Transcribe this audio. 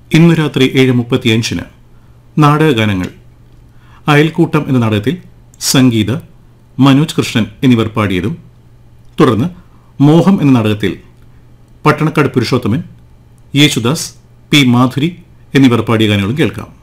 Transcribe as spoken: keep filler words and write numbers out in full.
ഇന്നു രാത്രി ഏഴ് മുപ്പത്തിയഞ്ചിന് നാടകഗാനങ്ങൾ. അയൽക്കൂട്ടം എന്ന നാടകത്തിൽ സംഗീത, മനോജ് കൃഷ്ണൻ എന്നിവർ പാടിയതും, തുടർന്ന് മോഹം എന്ന നാടകത്തിൽ പട്ടണക്കാട് പുരുഷോത്തമൻ, യേശുദാസ്, പി മാധുരി എന്നിവർ പാടിയ ഗാനങ്ങളും കേൾക്കാം.